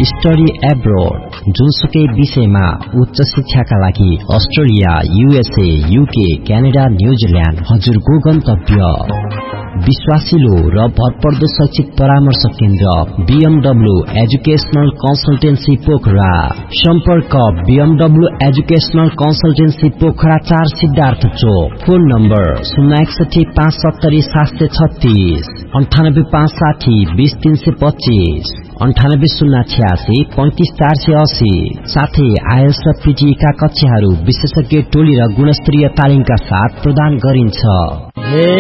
Study abroad जुनसुकै विषयमा उच्च शिक्षाका लागि Australia, USA, UK, Canada, New Zealand हजुरको गन्तव्य। विश्वासिलो र भरपर्दो शैक्षिक परामर्श केन्द्र BMW एजुकेशनल कन्सल्टेन्सी पोखरा। सम्पर्क BMW educational consultancy Pokhara 4 Siddhartha चोक। Phone number 061 570 736 98560 20325 98086 35480। साथै आइएल्स र PTE का कक्षाहरू विशेषज्ञ टोली र गुणस्तरीय तालिमका साथ प्रदान गरिन्छ।